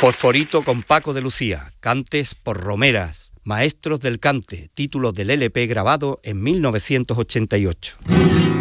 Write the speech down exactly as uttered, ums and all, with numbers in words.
Fosforito con Paco de Lucía, cantes por romeras, maestros del cante, título del L P grabado en mil novecientos ochenta y ocho.